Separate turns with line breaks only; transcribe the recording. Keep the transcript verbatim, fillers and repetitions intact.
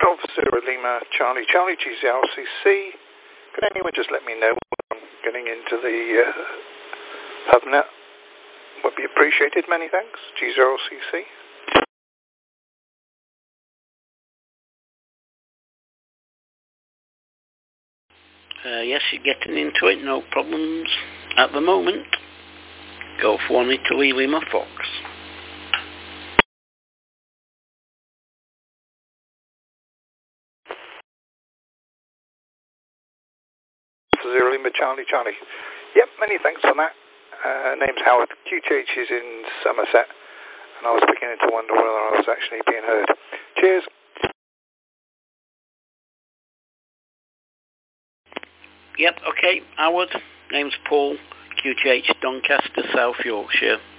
Golf Zero Lima Charlie Charlie G Z L C C. Could anyone just let me know when I'm getting into the uh, HubNet? Would be appreciated. Many thanks. G zero C C.
Uh, yes, you're getting into it. No problems at the moment. Golf One Italy Lima Fox.
Zero Lima Charlie Charlie. Yep, many thanks for that. Uh, name's Howard. Q T H is in Somerset, and I was beginning to wonder whether I was actually being heard. Cheers.
Yep, okay, Howard. Name's Paul. Q T H Doncaster, South Yorkshire.